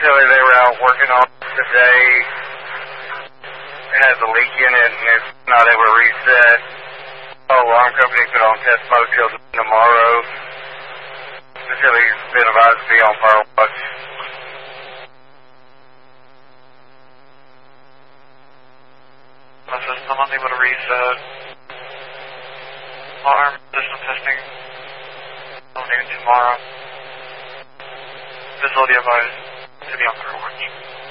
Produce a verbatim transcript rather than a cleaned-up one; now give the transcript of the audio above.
facility they were out working on today has a leak in it and it's not able to reset. The alarm company put on test mode till tomorrow. Facility's been advised to be on fire watch. The system unable to reset. Alarm system testing. Noon tomorrow. Facility advised to be on fire watch.